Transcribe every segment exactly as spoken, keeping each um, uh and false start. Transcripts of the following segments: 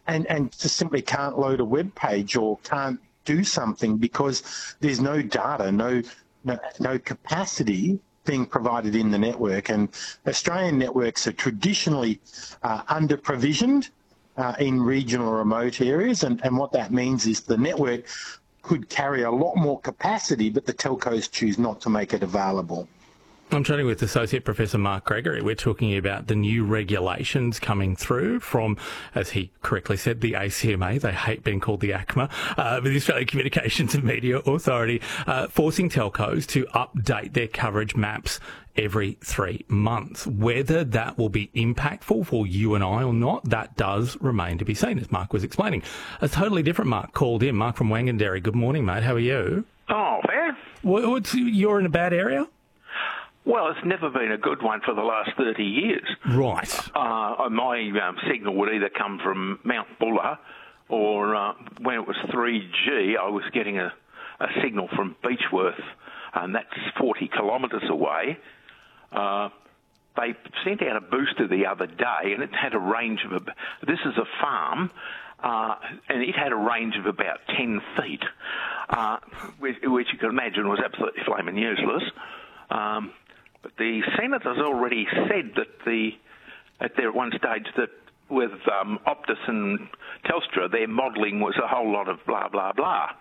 and, and just simply can't load a web page or can't do something because there's no data, no, no, no capacity being provided in the network. And Australian networks are traditionally uh, under-provisioned uh, in regional or remote areas, and, and what that means is the network could carry a lot more capacity, but the telcos choose not to make it available. I'm chatting with Associate Professor Mark Gregory. We're talking about the new regulations coming through from, as he correctly said, the A C M A. They hate being called the A C M A, uh, the Australian Communications and Media Authority, uh, forcing telcos to update their coverage maps every three months. Whether that will be impactful for you and I or not, that does remain to be seen, as Mark was explaining. A totally different Mark called in. Mark from Wanganderry. Good morning, mate. How are you? Oh, fair. What's, you're in a bad area? Well, it's never been a good one for the last thirty years. Right. Uh, my um, signal would either come from Mount Buller or uh, when it was three G, I was getting a, a signal from Beechworth, and that's forty kilometres away. Uh, they sent out a booster the other day, and it had a range of... A, this is a farm, uh, and it had a range of about ten feet, uh, which, which you can imagine was absolutely flaming useless. Um, But the senators already said that the at their one stage that with um, Optus and Telstra, their modelling was a whole lot of blah blah blah.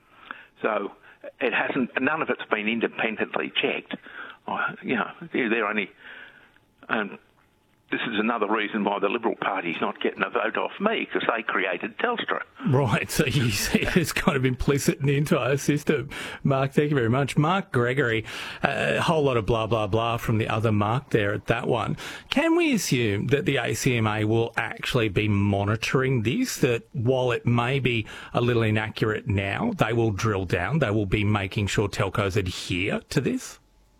So it hasn't. None of it's been independently checked. Uh, you know, they're only. Um, This is another reason why the Liberal Party's not getting a vote off me, because they created Telstra. Right, so you see it's kind of implicit in the entire system. Mark, thank you very much. Mark Gregory, uh, a whole lot of blah, blah, blah from the other Mark there at that one. Can we assume that the A C M A will actually be monitoring this, that while it may be a little inaccurate now, they will drill down, they will be making sure telcos adhere to this?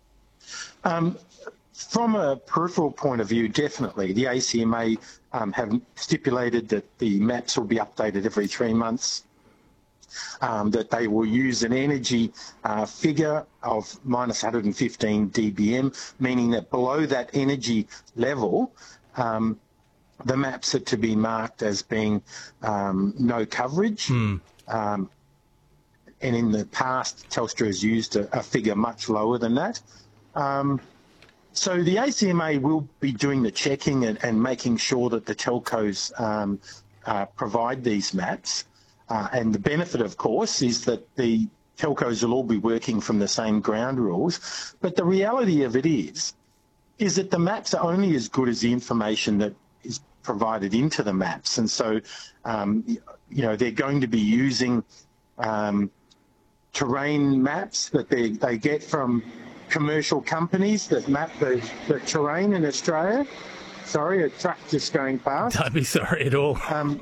Um. From a peripheral point of view, definitely. The A C M A um, have stipulated that the maps will be updated every three months, um, that they will use an energy uh, figure of minus one hundred fifteen D B M, meaning that below that energy level, um, the maps are to be marked as being um, no coverage. Hmm. Um, and in the past, Telstra has used a, a figure much lower than that. Um, So the A C M A will be doing the checking and, and making sure that the telcos um, uh, provide these maps. Uh, and the benefit, of course, is that the telcos will all be working from the same ground rules. But the reality of it is, is that the maps are only as good as the information that is provided into the maps. And so, um, you know, they're going to be using um, terrain maps that they, they get from commercial companies that map the, the terrain in Australia. Sorry, a truck just going past. Don't be sorry at all. Um,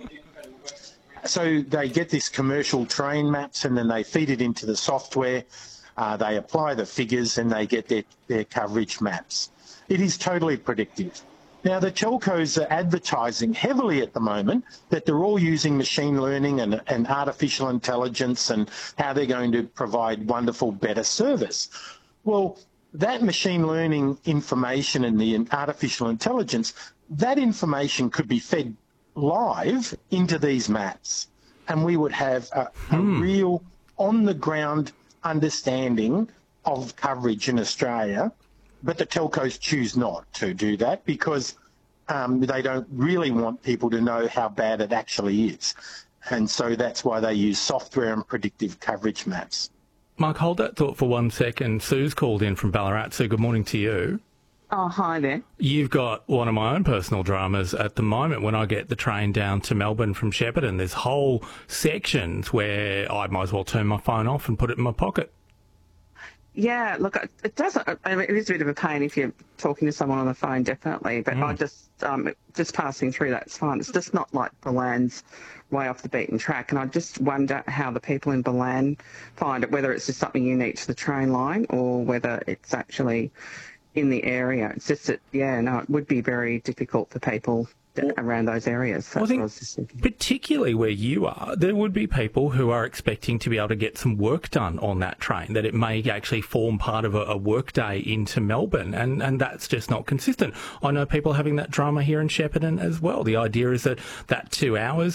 so they get this commercial terrain maps and then they feed it into the software. Uh, they apply the figures and they get their, their coverage maps. It is totally predictive. Now, the telcos are advertising heavily at the moment that they're all using machine learning and, and artificial intelligence and how they're going to provide wonderful, better service. Well, that machine learning information and the artificial intelligence, that information could be fed live into these maps, and we would have a, a hmm. real on-the-ground understanding of coverage in Australia, but the telcos choose not to do that because um, they don't really want people to know how bad it actually is. And so that's why they use software and predictive coverage maps. Mark, hold that thought for one second. Sue's called in from Ballarat. Sue, good morning to you. Oh, hi there. You've got one of my own personal dramas at the moment when I get the train down to Melbourne from Shepparton. There's whole sections where I might as well turn my phone off and put it in my pocket. Yeah, look, it doesn't. I mean, it is a bit of a pain if you're talking to someone on the phone, definitely. But mm. I just, um, just passing through, that's fine. It's just not like Balan's way off the beaten track. And I just wonder how the people in Balan find it, whether it's just something unique to the train line or whether it's actually in the area. It's just that, yeah, no, it would be very difficult for people around those areas. That's well, I think what I was just thinking. Particularly where you are, there would be people who are expecting to be able to get some work done on that train, that it may actually form part of a, a work day into Melbourne, and, and that's just not consistent. I know people having that drama here in Shepparton as well. The idea is that that two hours